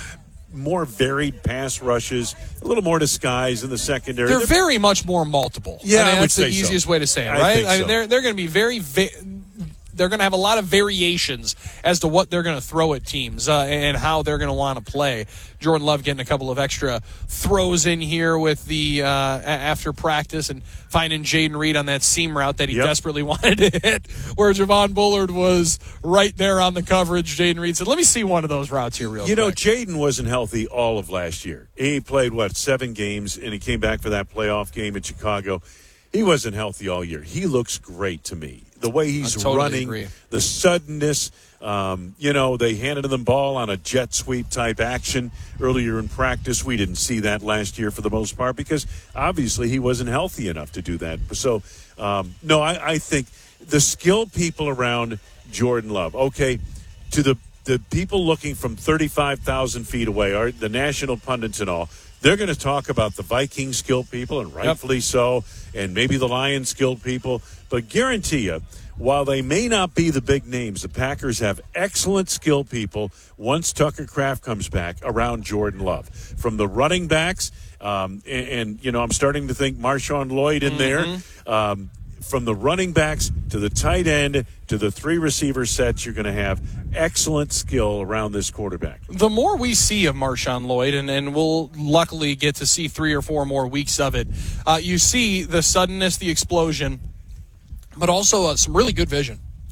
more varied pass rushes, a little more disguise in the secondary. They're very much more multiple. Yeah, I mean, I would that's the say so. easiest way to say it, I right? think I mean, so. they're they're going to be very. Va- they're going to have a lot of variations as to what they're going to throw at teams uh, and how they're going to want to play. Jordan Love getting a couple of extra throws in here with the uh, after practice and finding Jaden Reed on that seam route that he Yep. desperately wanted to hit, where Javon Bullard was right there on the coverage. Jaden Reed said, "Let me see one of those routes here, real You know, quick." Jaden wasn't healthy all of last year. He played, what, seven games, and he came back for that playoff game in Chicago. He wasn't healthy all year. He looks great to me. The way he's I totally running, agree. the suddenness. Um, you know, they handed him the ball on a jet sweep type action earlier in practice. We didn't see that last year for the most part because obviously he wasn't healthy enough to do that. So, um, no, I, I think the skilled people around Jordan Love, okay, to the the people looking from thirty-five thousand feet away, are the national pundits and all, they're going to talk about the Viking skilled people, and rightfully so, and maybe the Lions skilled people. But guarantee you, while they may not be the big names, the Packers have excellent skilled people once Tucker Kraft comes back around Jordan Love. From the running backs, um, and, and, you know, I'm starting to think Marshawn Lloyd in Mm-hmm. there. Um, from the running backs to the tight end to the three receiver sets, you're going to have excellent skill around this quarterback. The more we see of Marshawn Lloyd, and, and we'll luckily get to see three or four more weeks of it, uh, you see the suddenness, the explosion, but also uh, some really good vision.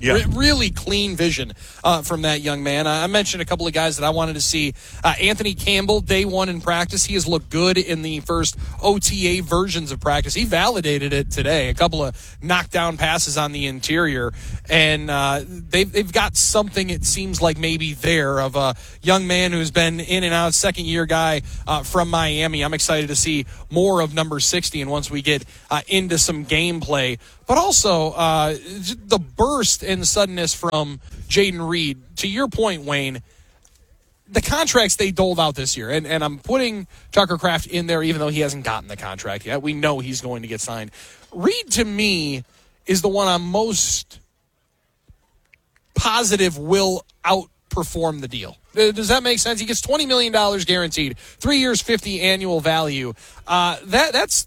Yeah. Re- really clean vision uh, from that young man. I mentioned a couple of guys that I wanted to see. Uh, Anthony Campbell, day one in practice. He has looked good in the first O T A versions of practice. He validated it today. A couple of knockdown passes on the interior. And uh, they've, they've got something, it seems like, maybe there of a young man who's been in and out, second-year guy uh, from Miami. I'm excited to see more of number sixty, and once we get uh, into some gameplay. But also, uh, the burst and suddenness from Jayden Reed. To your point, Wayne, the contracts they doled out this year, and, and I'm putting Tucker Kraft in there even though he hasn't gotten the contract yet. We know he's going to get signed. Reed, to me, is the one I'm most positive will outperform the deal. Does that make sense? He gets twenty million dollars guaranteed, three years, fifty annual value. Uh, that That's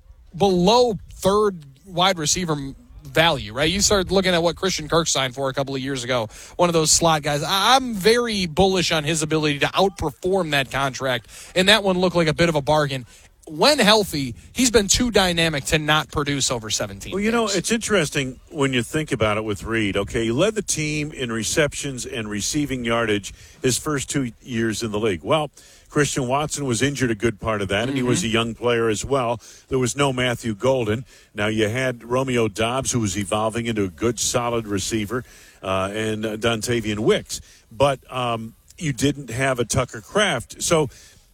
below third wide receiver value, right? You start looking at what Christian Kirk signed for a couple of years ago, one of those slot guys. I'm very bullish on his ability to outperform that contract, and that one looked like a bit of a bargain. When healthy, he's been too dynamic to not produce over seventeen. Well, you know, games. it's interesting when you think about it with Reed. Okay, he led the team in receptions and receiving yardage his first two years in the league. Well, Christian Watson was injured a good part of that, and mm-hmm. he was a young player as well. There was no Matthew Golden. Now you had Romeo Doubs, who was evolving into a good, solid receiver, uh, and uh, Dontavian Wicks. But um, you didn't have a Tucker Kraft. So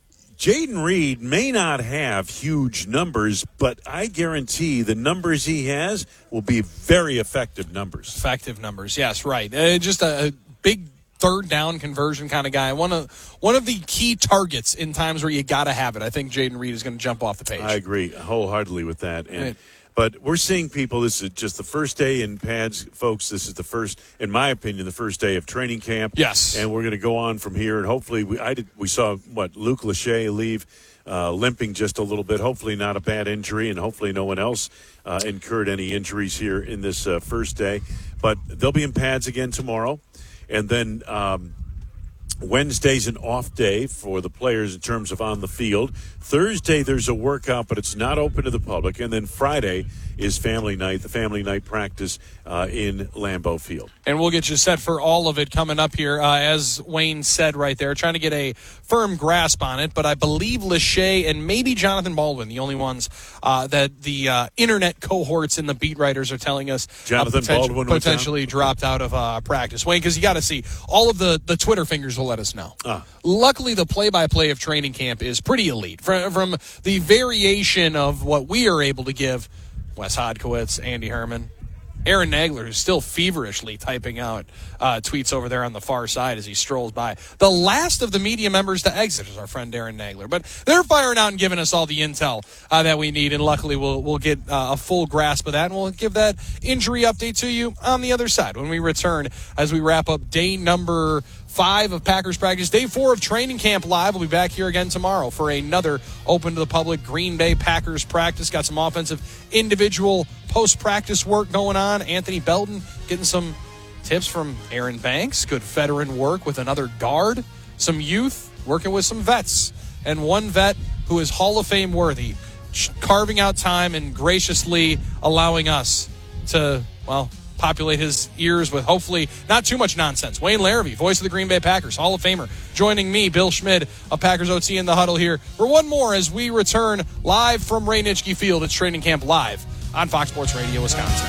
Jayden Reed may not have huge numbers, but I guarantee the numbers he has will be very effective numbers. Effective numbers, yes, right. Uh, just a, a big third down conversion kind of guy. One of one of the key targets in times where you got to have it. I think Jayden Reed is going to jump off the page. I agree wholeheartedly with that. And right. But we're seeing people, this is just the first day in pads, folks. This is the first, in my opinion, the first day of training camp. Yes. And we're going to go on from here. And hopefully, we I did we saw, what, Luke Lachey leave uh, limping just a little bit. Hopefully not a bad injury, and hopefully no one else uh, incurred any injuries here in this uh, first day. But they'll be in pads again tomorrow. And then um, Wednesday's an off day for the players in terms of on the field. Thursday, there's a workout, but it's not open to the public. And then Friday is family night, the family night practice uh, in Lambeau Field. And we'll get you set for all of it coming up here. Uh, as Wayne said right there, trying to get a firm grasp on it. But I believe Lachey and maybe Jonathan Baldwin, the only ones uh, that the uh, internet cohorts and the beat writers are telling us Jonathan uh, potential, Baldwin potentially dropped out of uh, practice. Wayne, because you got to see, all of the, the Twitter fingers will let us know. Ah. Luckily, the play-by-play of training camp is pretty elite. From, from the variation of what we are able to give, Wes Hodkowitz, Andy Herman, Aaron Nagler, who's still feverishly typing out uh, tweets over there on the far side as he strolls by. The last of the media members to exit is our friend Aaron Nagler. But they're firing out and giving us all the intel uh, that we need, and luckily we'll we'll get uh, a full grasp of that, and we'll give that injury update to you on the other side when we return as we wrap up day number five of Packers practice. Day four of training camp live. We'll be back here again tomorrow for another open to the public Green Bay Packers practice. Got some offensive individual post-practice work going on. Anthony Belton getting some tips from Aaron Banks. Good veteran work with another guard. Some youth working with some vets. And one vet who is Hall of Fame worthy, carving out time and graciously allowing us to, well, populate his ears with hopefully not too much nonsense. Wayne Larrivee, voice of the Green Bay Packers, Hall of Famer, joining me, Bill Schmid of Packers O T in the Huddle here for one more as we return live from Ray Nitschke Field. It's Training Camp Live on Fox Sports Radio, Wisconsin.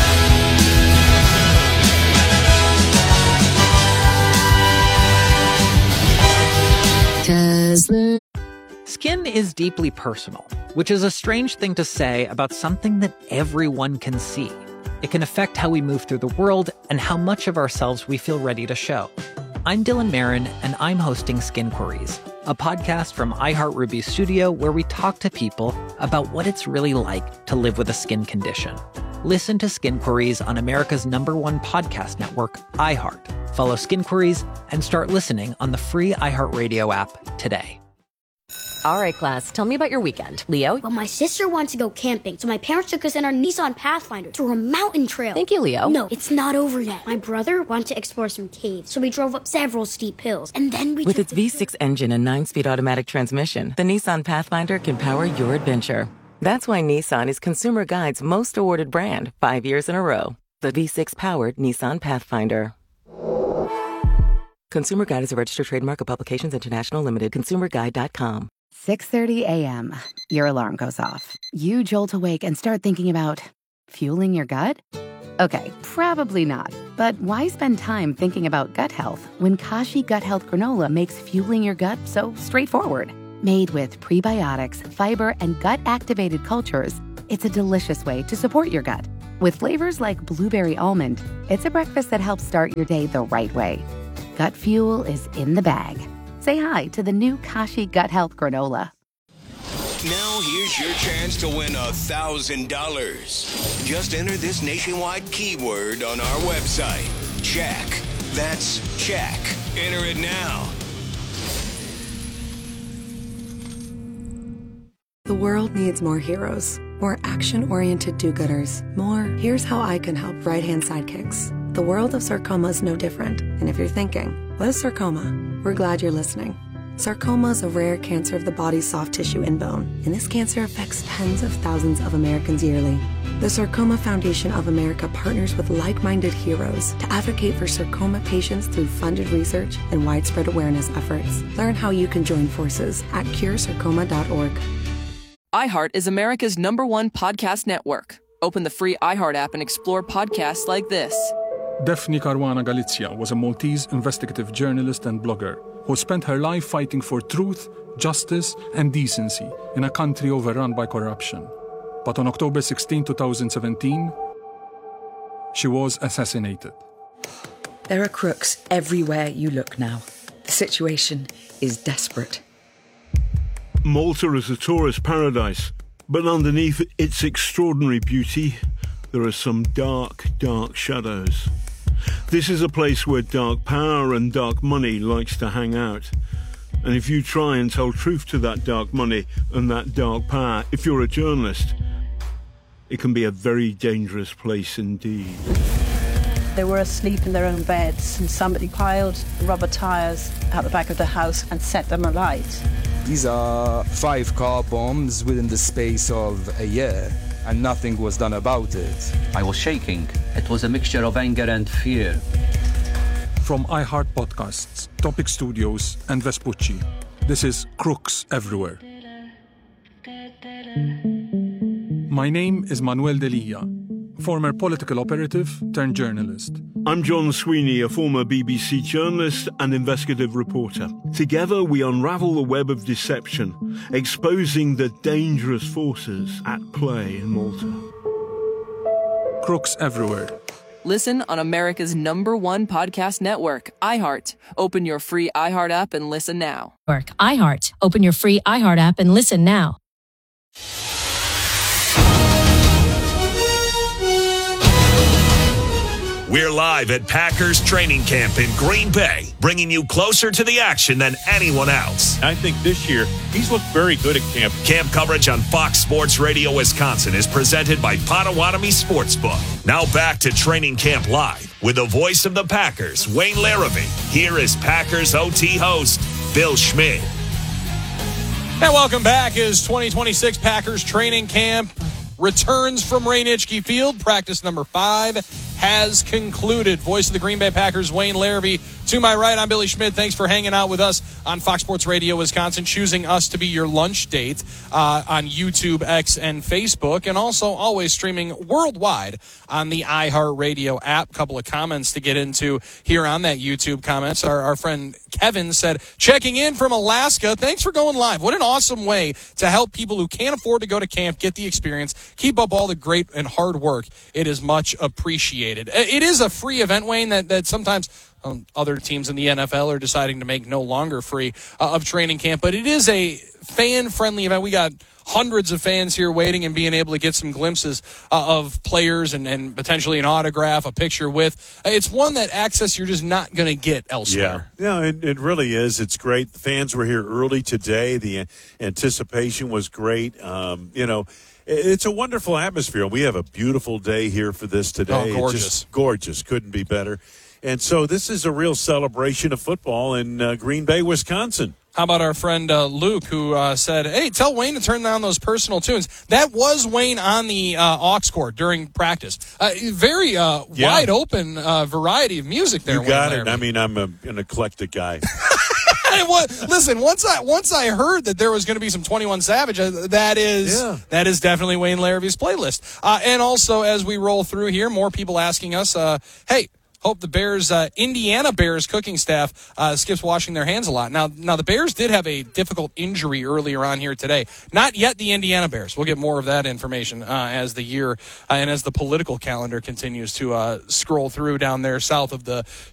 Skin is deeply personal, which is a strange thing to say about something that everyone can see. It can affect how we move through the world and how much of ourselves we feel ready to show. I'm Dylan Marin, and I'm hosting Skin Queries, a podcast from iHeartRuby Studio where we talk to people about what it's really like to live with a skin condition. Listen to Skin Queries on America's number one podcast network, iHeart. Follow Skin Queries and start listening on the free iHeartRadio app today. All right, class, tell me about your weekend. Leo? Well, my sister wants to go camping, so my parents took us in our Nissan Pathfinder through a mountain trail. Thank you, Leo. No, it's not over yet. My brother wanted to explore some caves, so we drove up several steep hills, and then we With its V six engine and nine-speed automatic transmission, the Nissan Pathfinder can power your adventure. That's why Nissan is Consumer Guide's most awarded brand five years in a row. the V six powered Nissan Pathfinder. Consumer Guide is a registered trademark of Publications International Limited. consumer guide dot com. six thirty a.m. Your alarm goes off. You jolt awake and start thinking about fueling your gut? Okay, probably not. But why spend time thinking about gut health when Kashi Gut Health Granola makes fueling your gut so straightforward? Made with prebiotics, fiber, and gut-activated cultures, it's a delicious way to support your gut. With flavors like blueberry almond, it's a breakfast that helps start your day the right way. Gut fuel is in the bag. Say hi to the new Kashi Gut Health Granola. Now here's your chance to win a thousand dollars. Just enter this nationwide keyword on our website. Check. That's check. Enter it now. The world needs more heroes, more action-oriented do-gooders, more here's how I can help right-hand sidekicks. The world of sarcoma is no different, and if you're thinking, what is sarcoma? We're glad you're listening. Sarcoma is a rare cancer of the body's soft tissue and bone, and this cancer affects tens of thousands of Americans yearly. The Sarcoma Foundation of America partners with like-minded heroes to advocate for sarcoma patients through funded research and widespread awareness efforts. Learn how you can join forces at cure sarcoma dot org. iHeart is America's number one podcast network. Open the free iHeart app and explore podcasts like this. Daphne Caruana Galizia was a Maltese investigative journalist and blogger who spent her life fighting for truth, justice, and decency in a country overrun by corruption. But on October sixteenth, twenty seventeen, she was assassinated. There are crooks everywhere you look now. The situation is desperate. Malta is a tourist paradise, but underneath its extraordinary beauty, there are some dark, dark shadows. This is a place where dark power and dark money likes to hang out. And if you try and tell truth to that dark money and that dark power, if you're a journalist, it can be a very dangerous place indeed. They were asleep in their own beds and somebody piled rubber tyres out the back of the house and set them alight. These are five car bombs within the space of a year, and nothing was done about it. I was shaking. It was a mixture of anger and fear. From iHeart Podcasts, Topic Studios, and Vespucci, this is Crooks Everywhere. My name is Manuel Delia, former political operative turned journalist. I'm John Sweeney, a former B B C journalist and investigative reporter. Together we unravel the web of deception, exposing the dangerous forces at play in Malta. Crooks Everywhere. Listen on America's number one podcast network, iHeart. Open your free iHeart app and listen now. iHeart. Open your free iHeart app and listen now. We're live at Packers training camp in Green Bay, bringing you closer to the action than anyone else. I think this year he's looked very good at camp. Camp coverage on Fox Sports Radio Wisconsin is presented by Potawatomi Sportsbook. Now back to Training Camp Live with the voice of the Packers, Wayne Larrivee. Here is Packers O T host, Bill Schmid. And welcome back as twenty twenty-six Packers training camp returns from Ray Nitschke Field. Practice number five has concluded. Voice of the Green Bay Packers, Wayne Larrivee. To my right, I'm Billy Schmid. Thanks for hanging out with us on Fox Sports Radio Wisconsin, choosing us to be your lunch date uh, on YouTube, X, and Facebook, and also always streaming worldwide on the iHeartRadio app. Couple of comments to get into here on that YouTube comments. Our, our friend Kevin said, checking in from Alaska. Thanks for going live. What an awesome way to help people who can't afford to go to camp get the experience. Keep up all the great and hard work. It is much appreciated. It is a free event, Wayne, that, that sometimes um, other teams in the N F L are deciding to make no longer free uh, of training camp. But it is a fan-friendly event. We got hundreds of fans here waiting and being able to get some glimpses uh, of players and, and potentially an autograph, a picture with. It's one that access you're just not going to get elsewhere. Yeah, yeah it, it really is. It's great. The fans were here early today. The anticipation was great. Um, you know, it's a wonderful atmosphere. We have a beautiful day here for this today. Oh, gorgeous. Just gorgeous. Couldn't be better. And so this is a real celebration of football in uh, Green Bay, Wisconsin. How about our friend uh, Luke, who uh, said, hey, tell Wayne to turn down those personal tunes. That was Wayne on the uh, aux cord during practice. Uh, very uh, Yeah. wide open uh, variety of music there. You got Wayne it. Larrabee. I mean, I'm a, an eclectic guy. And what, listen, once I once I heard that there was going to be some twenty-one Savage, uh, that is Yeah. that is definitely Wayne Larrabee's playlist. Uh, and also, as we roll through here, more people asking us, uh, hey, hope the Bears, uh, Indiana Bears cooking staff uh, skips washing their hands a lot. Now, now the Bears did have a difficult injury earlier on here today. Not yet the Indiana Bears. We'll get more of that information uh, as the year uh, and as the political calendar continues to uh, scroll through down there south of the